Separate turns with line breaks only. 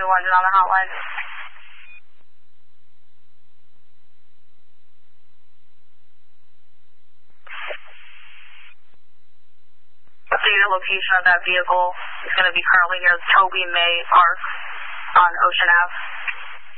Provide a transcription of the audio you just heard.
London on the hotline. The location of that vehicle is going to be currently near Toby May Park on Ocean Ave.